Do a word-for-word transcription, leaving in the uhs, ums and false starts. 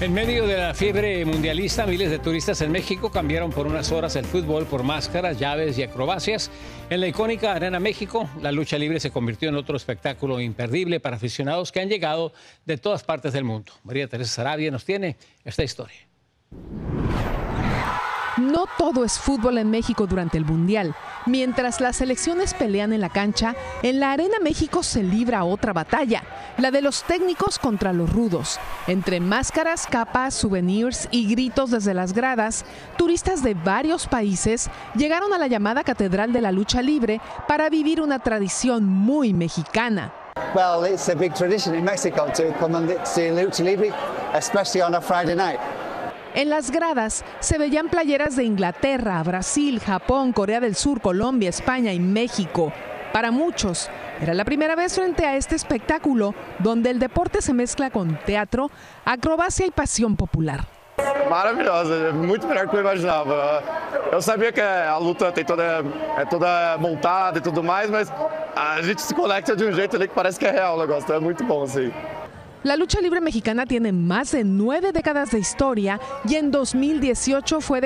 En medio de la fiebre mundialista, miles de turistas en México cambiaron por unas horas el fútbol por máscaras, llaves y acrobacias. En la icónica Arena México, la lucha libre se convirtió en otro espectáculo imperdible para aficionados que han llegado de todas partes del mundo. María Teresa Sarabia nos tiene esta historia. No todo es fútbol en México durante el Mundial. Mientras las selecciones pelean en la cancha, en la Arena México se libra otra batalla, la de los técnicos contra los rudos. Entre máscaras, capas, souvenirs y gritos desde las gradas, turistas de varios países llegaron a la llamada Catedral de la Lucha Libre para vivir una tradición muy mexicana. Well, it's a big tradition in Mexico to come and see lucha libre, especially on a Friday night. En las gradas se veían playeras de Inglaterra, Brasil, Japón, Corea del Sur, Colombia, España y México. Para muchos, era la primera vez frente a este espectáculo donde el deporte se mezcla con teatro, acrobacia y pasión popular. Maravilhosa, muito melhor que eu imaginava. Eu sabia que a luta tem toda, é toda montada e tudo mais, mas a gente se conecta de um jeito ali que parece que é real o negócio, é muito bom assim. La lucha libre mexicana tiene más de nueve décadas de historia y en dos mil dieciocho fue